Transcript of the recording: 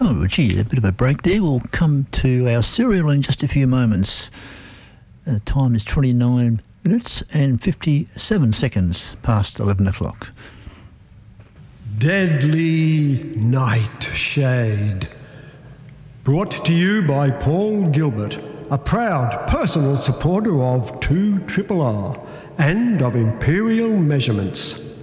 Oh, gee, a bit of a break there. We'll come to our serial in just a few moments. The time is 29 minutes and 57 seconds past 11 o'clock. Deadly Nightshade. Brought to you by Paul Gilbert, a proud personal supporter of 2RRR and of Imperial Measurements.